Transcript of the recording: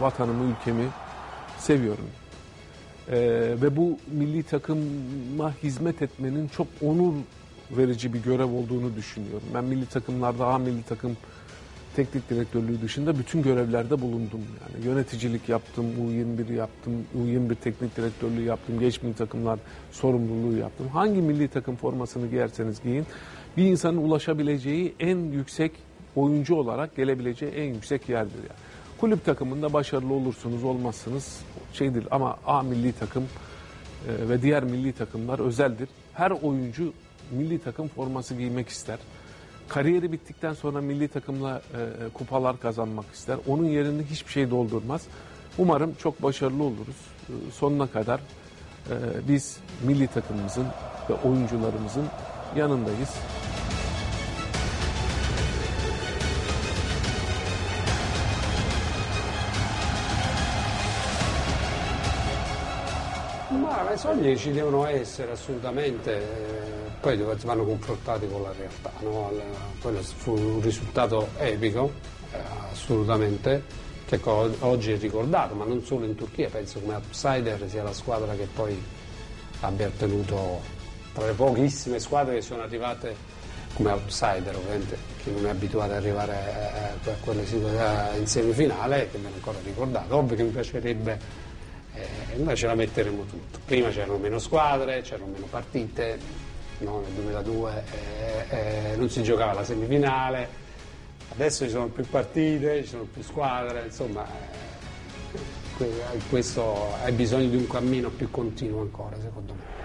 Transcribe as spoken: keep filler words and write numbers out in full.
vatanımı, ülkemi seviyorum. Ee, ve bu milli takıma hizmet etmenin çok onur verici bir görev olduğunu düşünüyorum. Ben milli takımlarda, A milli takım teknik direktörlüğü dışında bütün görevlerde bulundum. Yani yöneticilik yaptım, U yirmi bir yaptım, U yirmi bir teknik direktörlüğü yaptım, genç milli takımlar sorumluluğu yaptım. Hangi milli takım formasını giyerseniz giyin, bir insanın ulaşabileceği en yüksek oyuncu olarak gelebileceği en yüksek yerdir yani. Kulüp takımında başarılı olursunuz, olmazsınız şeydir ama A milli takım e, ve diğer milli takımlar özeldir. Her oyuncu milli takım forması giymek ister. Kariyeri bittikten sonra milli takımla e, kupalar kazanmak ister. Onun yerini hiçbir şey doldurmaz. Umarım çok başarılı oluruz. E, sonuna kadar e, biz milli takımımızın ve oyuncularımızın yanındayız. Ma le soglie ci devono essere assolutamente, eh, poi vanno confrontati con la realtà, no? Quello fu un risultato epico, eh, assolutamente, che oggi è ricordato, ma non solo in Turchia, penso come outsider sia la squadra che poi abbia ottenuto, tra le pochissime squadre che sono arrivate come outsider, ovviamente chi non è abituato ad arrivare a quelle situazioni in semifinale, che viene ancora ricordato. Ovvio che mi piacerebbe. Eh, invece la metteremo tutto. Prima c'erano meno squadre, c'erano meno partite, no? Nel duemiladue eh, eh, non si giocava la semifinale, adesso ci sono più partite, ci sono più squadre, insomma eh, questo hai bisogno di un cammino più continuo ancora, secondo me.